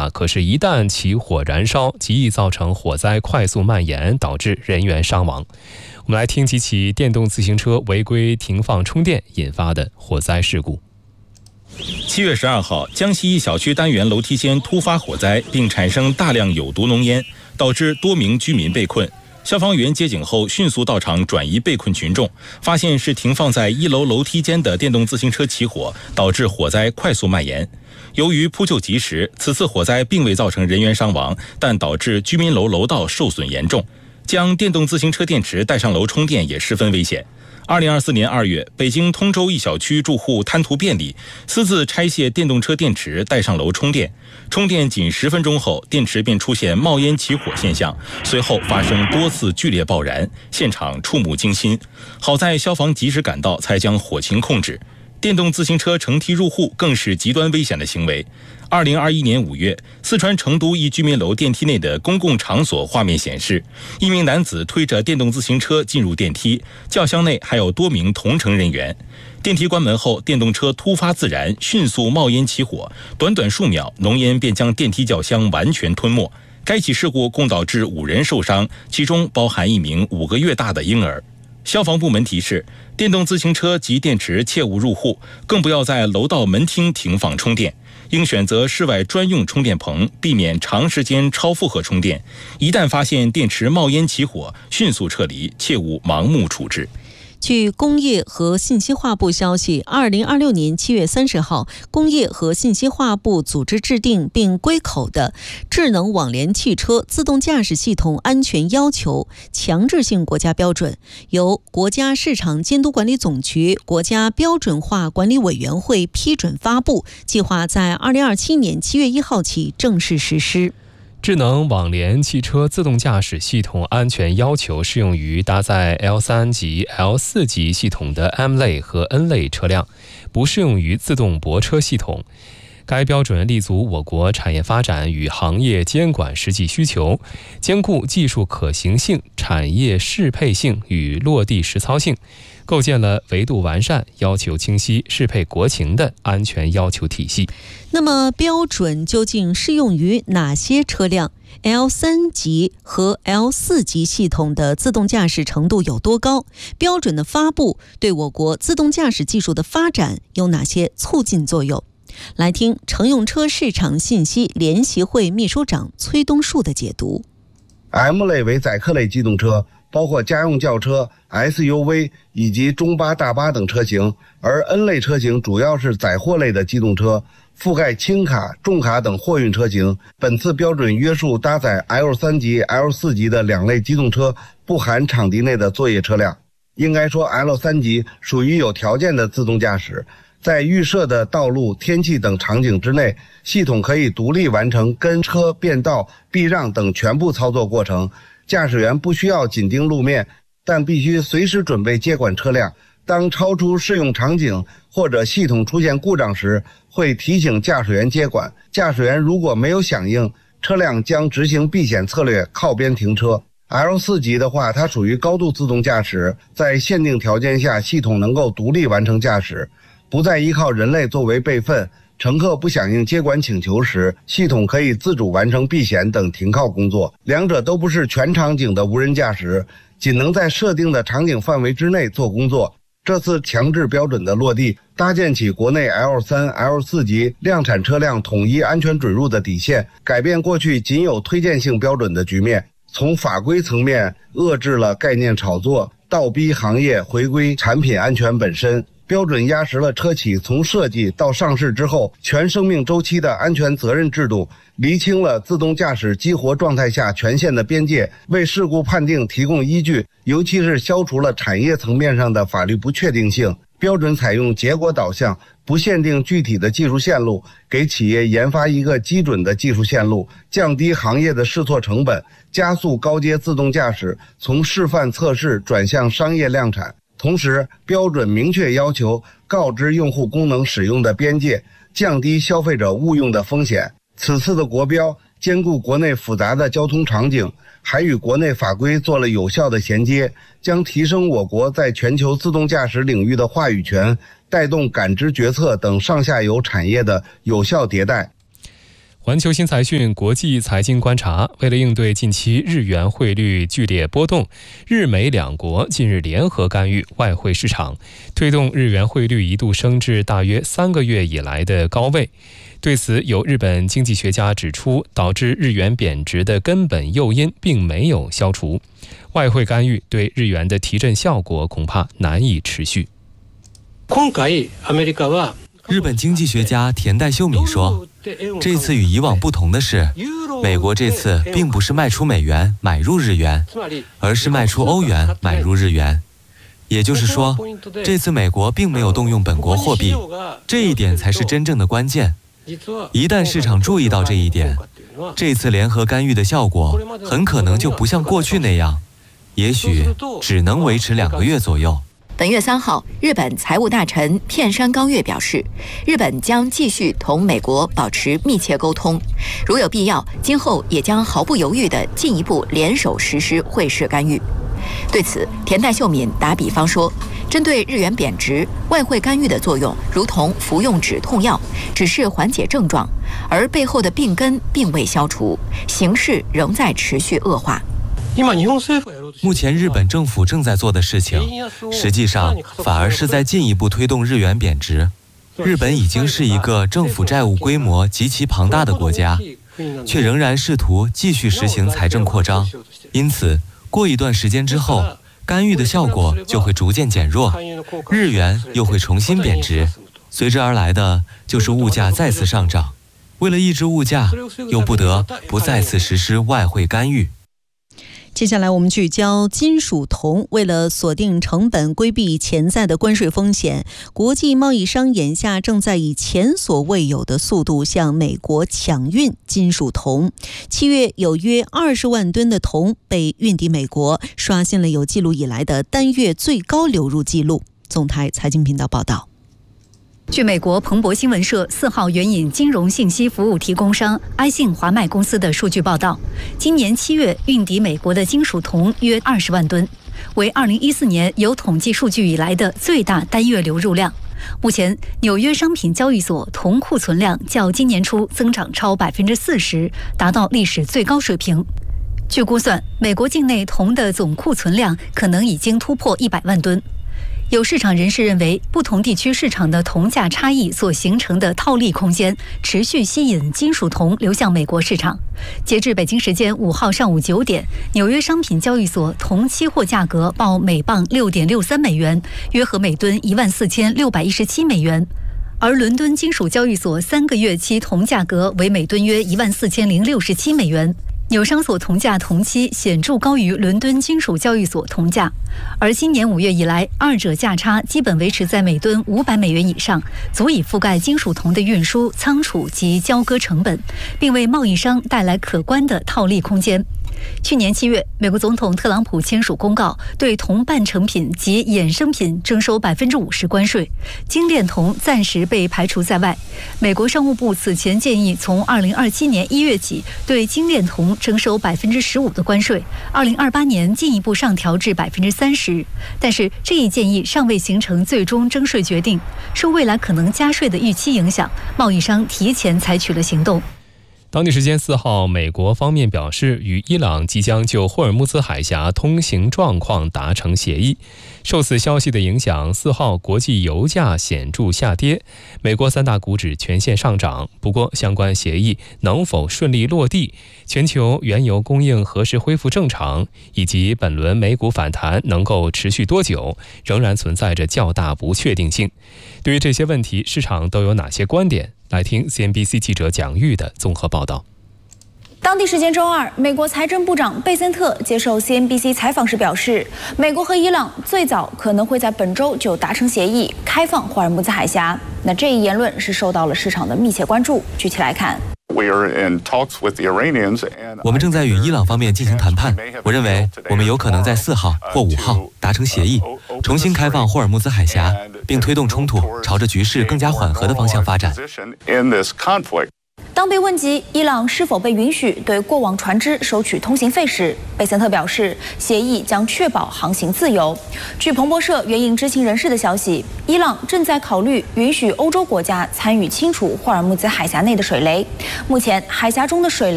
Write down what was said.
大，可是一旦起火燃烧，极易造成火灾快速蔓延，导致人员伤亡。我们来听几起电动自行车违规停放充电引发的火灾事故。 7月12号，江西一小区单元楼梯间突发火灾，并产生大量有毒浓烟，导致多名居民被困。消防员接警后迅速到场转移被困群众，发现是停放在1楼楼梯间的电动自行车起火，导致火灾快速蔓延。由于扑救及时，此次火灾并未造成人员伤亡，但导致居民楼楼道受损严重。将电动自行车电池带上楼充电也十分危险。2024年2月，北京通州一小区住户贪图便利，私自拆卸电动车电池带上楼充电。充电仅10分钟后，电池便出现冒烟起火现象，随后发生多次剧烈爆燃，现场触目惊心。好在消防及时赶到，才将火情控制。电动自行车乘梯入户更是极端危险的行为。2021年5月，四川成都一居民楼电梯内的公共场所画面显示，一名男子推着电动自行车进入电梯，轿厢内还有多名同乘人员。电梯关门后，电动车突发自燃，迅速冒烟起火，短短数秒，浓烟便将电梯轿厢完全吞没。该起事故共导致5人受伤，其中包含一名5个月大的婴儿。消防部门提示，电动自行车及电池切勿入户，更不要在楼道门厅停放充电，应选择室外专用充电棚，避免长时间超负荷充电。一旦发现电池冒烟起火，迅速撤离，切勿盲目处置。 据工业和信息化部消息，2026年7月30号，工业和信息化部组织制定并归口的智能网联汽车自动驾驶系统安全要求强制性国家标准，由国家市场监督管理总局国家标准化管理委员会批准发布，计划在2027年7月1号起正式实施。 智能网联汽车自动驾驶系统安全要求适用于搭载 L3 级、L4 级系统的 M 类和 N 类车辆，不适用于自动泊车系统。该标准立足我国产业发展与行业监管实际需求，兼顾技术可行性、产业适配性与落地实操性，构建了维度完善、要求清晰、适配国情的安全要求体系。 那么标准究竟适用于哪些车辆？ L3 级和 L4 级系统的自动驾驶程度有多高？标准的发布对我国自动驾驶技术的发展有哪些促进作用？来听乘用车市场信息联席会秘书长崔东树的解读。 M 类为载客类机动车，包括家用轿车、SUV 以及中巴、大巴等车型，而 N 类车型主要是载货类的机动车，覆盖轻卡、重卡等货运车型。本次标准约束搭载 L3 级、L4 级的2类机动车，不含场地内的作业车辆。应该说 L3 级属于有条件的自动驾驶，在预设的道路、天气等场景之内，系统可以独立完成跟车、变道、避让等全部操作过程。驾驶员不需要紧盯路面，但必须随时准备接管车辆。当超出适用场景或者系统出现故障时，会提醒驾驶员接管。驾驶员如果没有响应，车辆将执行避险策略，靠边停车。L4 级的话，它属于高度自动驾驶，在限定条件下，系统能够独立完成驾驶，不再依靠人类作为备份。乘客不响应接管请求时，系统可以自主完成避险等停靠工作。两者都不是全场景的无人驾驶，仅能在设定的场景范围之内做工作。这次强制标准的落地，搭建起国内 L3、L4 级量产车辆统一安全准入的底线，改变过去仅有推荐性标准的局面。从法规层面遏制了概念炒作，倒逼行业回归产品安全本身。标准压实了车企从设计到上市之后全生命周期的安全责任制度，厘清了自动驾驶激活状态下权限的边界，为事故判定提供依据，尤其是消除了产业层面上的法律不确定性。标准采用结果导向，不限定具体的技术线路，给企业研发一个基准的技术线路，降低行业的试错成本，加速高阶自动驾驶从示范测试转向商业量产。同时，标准明确要求告知用户功能使用的边界，降低消费者误用的风险。此次的国标兼顾国内复杂的交通场景，还与国内法规做了有效的衔接，将提升我国在全球自动驾驶领域的话语权，带动感知决策等上下游产业的有效迭代。 环球新财讯国际财经观察，为了应对近期日元汇率剧烈波动，日美两国近日联合干预外汇市场，推动日元汇率一度升至大约3个月以来的高位。对此，有日本经济学家指出，导致日元贬值的根本诱因并没有消除，外汇干预对日元的提振效果恐怕难以持续。 日本经济学家田代秀敏说，这次与以往不同的是，美国这次并不是卖出美元买入日元，而是卖出欧元买入日元。也就是说，这次美国并没有动用本国货币，这一点才是真正的关键。一旦市场注意到这一点，这次联合干预的效果很可能就不像过去那样，也许只能维持2个月左右。 本月3号，日本财务大臣片山刚月表示，日本将继续同美国保持密切沟通，如有必要，今后也将毫不犹豫地进一步联手实施汇市干预。对此，田代秀敏打比方说，针对日元贬值，外汇干预的作用如同服用止痛药，只是缓解症状，而背后的病根并未消除，形势仍在持续恶化。 目前日本政府正在做的事情，实际上反而是在进一步推动日元贬值。日本已经是一个政府债务规模极其庞大的国家，却仍然试图继续实行财政扩张，因此过一段时间之后，干预的效果就会逐渐减弱，日元又会重新贬值，随之而来的就是物价再次上涨。为了抑制物价，又不得不再次实施外汇干预。 接下来我们聚焦金属铜。为了锁定成本，规避潜在的关税风险，国际贸易商眼下正在以前所未有的速度向美国抢运金属铜。7月有约20万吨的铜被运抵美国，刷新了有记录以来的单月最高流入记录。总台财经频道报道。 据美国彭博新闻社4号援引金融信息服务提供商埃信华迈公司的数据报道，今年7月运抵美国的金属铜约20万吨，为2014年有统计数据以来的最大单月流入量。目前，纽约商品交易所铜库存量较今年初增长超40%，达到历史最高水平。据估算，美国境内铜的总库存量可能已经突破100万吨。有市场人士认为，不同地区市场的铜价差异所形成的套利空间，持续吸引金属铜流向美国市场。截至北京时间5号上午9点，纽约商品交易所铜期货价格报每磅6.63美元，约合每吨14617美元。而伦敦金属交易所3个月期铜价格为每吨约14067美元。纽商所铜价同期显著高于伦敦金属交易所铜价，而今年5月以来，二者价差基本维持在每吨500美元以上，足以覆盖金属铜的运输、仓储及交割成本，并为贸易商带来可观的套利空间。去年7月，美国总统特朗普签署公告，对铜半成品及衍生品征收50%关税，精炼铜暂时被排除在外。美国商务部此前建议从2027年1月起对精炼铜征收15%的关税，2028年进一步上调至30%。但是这一建议尚未形成最终征税决定，受未来可能加税的预期影响，贸易商提前采取了行动。 当地时间4号，美国方面表示，与伊朗即将就霍尔木兹海峡通行状况达成协议。受此消息的影响，4号国际油价显著下跌，美国3大股指全线上涨。不过，相关协议能否顺利落地，全球原油供应何时恢复正常，以及本轮美股反弹能够持续多久，仍然存在着较大不确定性。对于这些问题，市场都有哪些观点？来听 CNBC 记者蒋玉的综合报道。 当地时间周二，美国财政部长贝森特接受 CNBC 采访时表示，美国和伊朗最早可能会在本周就达成协议，开放霍尔木兹海峡。那这一言论是受到了市场的密切关注。具体来看， 我们正在与伊朗方面进行谈判，我认为我们有可能在4号或5号达成协议，重新开放霍尔木兹海峡，并推动冲突朝着局势更加缓和的方向发展。 当被问及伊朗是否被允许对过往船只收取通行费时，贝森特表示，协议将确保航行自由。据彭博社援引知情人士的消息，伊朗正在考虑允许欧洲国家参与清除霍尔木兹海峡内的水雷。目前，海峡中的水雷